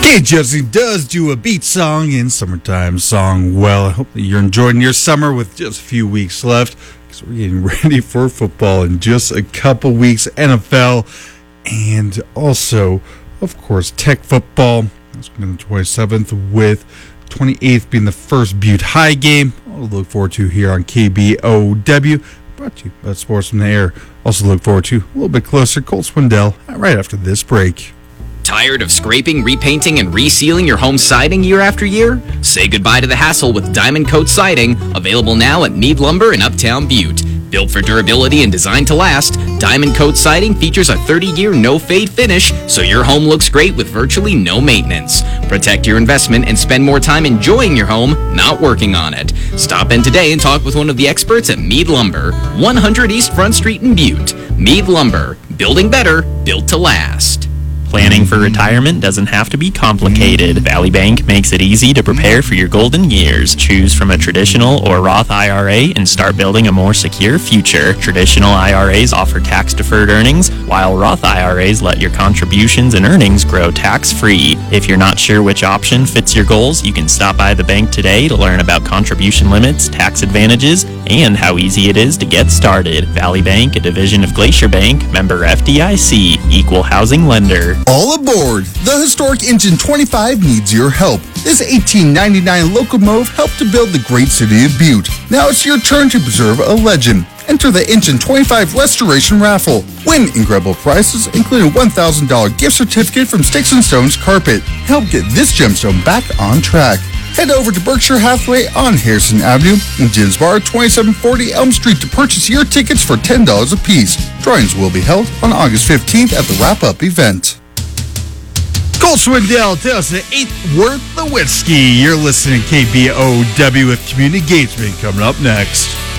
Hey, Jesse does do a beat song and summertime song. Well, I hope that you're enjoying your summer with just a few weeks left, because we're getting ready for football in just a couple weeks, NFL, and also, of course, Tech football. That's going to be the 27th, with 28th being the first Butte High game. I'll look forward to here on KBOW. Brought to you by Sports from the Air. Also look forward to a little bit closer, Colt Swindell, right after this break. Tired of scraping, repainting, and resealing your home siding year after year? Say goodbye to the hassle with Diamond Coat Siding, available now at Mead Lumber in Uptown Butte. Built for durability and designed to last, Diamond Coat Siding features a 30-year no-fade finish, so your home looks great with virtually no maintenance. Protect your investment and spend more time enjoying your home, not working on it. Stop in today and talk with one of the experts at Mead Lumber, 100 East Front Street in Butte. Mead Lumber, building better, built to last. Planning for retirement doesn't have to be complicated. Valley Bank makes it easy to prepare for your golden years. Choose from a traditional or Roth IRA and start building a more secure future. Traditional IRAs offer tax-deferred earnings, while Roth IRAs let your contributions and earnings grow tax-free. If you're not sure which option fits your goals, you can stop by the bank today to learn about contribution limits, tax advantages, and how easy it is to get started. Valley Bank, a division of Glacier Bank, member FDIC, equal housing lender. All aboard! The historic Engine 25 needs your help. This 1899 locomotive helped to build the great city of Butte. Now it's your turn to preserve a legend. Enter the Engine 25 Restoration Raffle. Win incredible prizes, including a $1,000 gift certificate from Sticks and Stones Carpet. Help get this gemstone back on track. Head over to Berkshire Hathaway on Harrison Avenue and Jim's Bar, 2740 Elm Street to purchase your tickets for $10 apiece. Drawings will be held on August 15th at the wrap-up event. Colt Swindell tells it ain't worth the whiskey. You're listening to KBOW with Community Engagement coming up next.